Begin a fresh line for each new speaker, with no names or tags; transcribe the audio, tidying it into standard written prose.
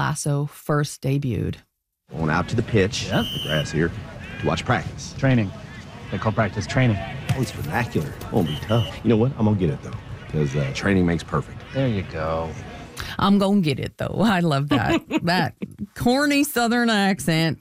Lasso first debuted.
Going out to the pitch,
Yep.
the grass here, to watch practice.
Training. They call practice training.
Oh, it's vernacular. It won't be tough. You know what? I'm going to get it, though, because training makes perfect.
There you go.
I'm going to get it, though. I love that. That corny Southern accent.